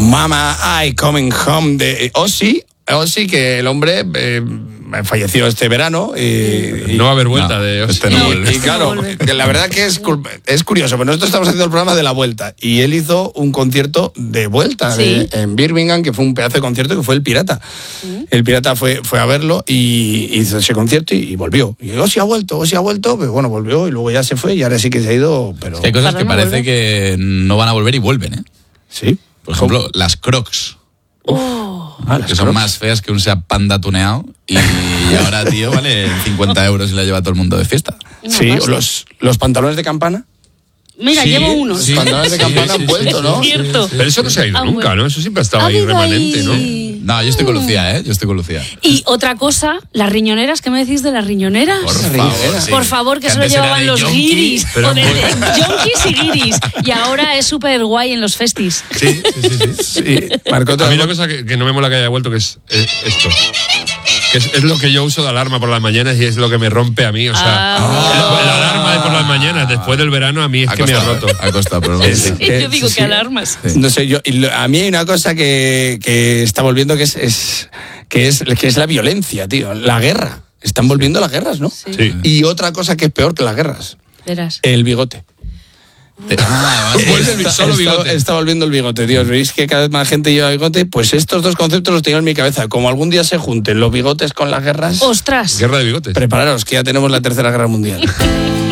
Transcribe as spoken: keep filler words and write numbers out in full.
Mama I Coming Home de Ozzy. Ozzy, que el hombre eh, falleció este verano. Y, y, no va a haber vuelta no, de Ozzy. Este no, y, y claro, que la verdad que es, es curioso, pero nosotros estamos haciendo el programa de la vuelta y él hizo un concierto de vuelta ¿sí? de, en Birmingham, que fue un pedazo de concierto que fue el Pirata. ¿Mm? El Pirata fue, fue a verlo y hizo ese concierto y, y volvió. Y Ozzy ha vuelto, Ozzy ha vuelto, pero bueno, volvió y luego ya se fue y ahora sí que se ha ido. Pero... Es que hay cosas que parece volver? que no van a volver y vuelven, ¿eh? Sí. Por ejemplo, ¿cómo? Las Crocs. Oh. Ah, que son crocs. Más feas que un Seat Panda tuneado y ahora, tío, vale cincuenta euros y la lleva todo el mundo de fiesta. Sí, o los, los pantalones de campana. Mira, sí, llevo unos. Sí, los pantalones de campana sí, han vuelto, sí, ¿no? Es cierto. Sí, sí. Pero eso no se ha ido ah, nunca, bueno. ¿no? Eso siempre ha estado ahí remanente, ¿no? No, yo estoy con Lucía, ¿eh? Yo estoy con Lucía. Y otra cosa, las riñoneras, ¿qué me decís de las riñoneras? Por favor, sí. Por favor, que, que eso lo llevaban los yonki, guiris. O de, de yonkis y guiris. Y ahora es súper guay en los festis. Sí, sí, sí. sí. sí. Marco, a mí una cosa que, que no me mola que haya vuelto, que es, es esto. Que es, es lo que yo uso de alarma por las mañanas y es lo que me rompe a mí. O sea, ah. la alarma de por las mañanas después del verano a mí es a que costa, me ha roto. A costa, pero no. Sí, sí. Yo digo sí, que alarmas. Sí. No sé, yo a mí hay una cosa que, que está volviendo que es, es, que es que es la violencia, tío. La guerra. Están volviendo las guerras, ¿no? Sí. Sí. Y otra cosa que es peor que las guerras. Verás. El bigote. Ah, está, solo bigote. Está, está volviendo el bigote, Dios. ¿Veis que cada vez más gente lleva bigote? Pues estos dos conceptos los tengo en mi cabeza. Como algún día se junten los bigotes con las guerras. ¡Ostras! Guerra de bigotes. Prepararos, que ya tenemos la tercera guerra mundial.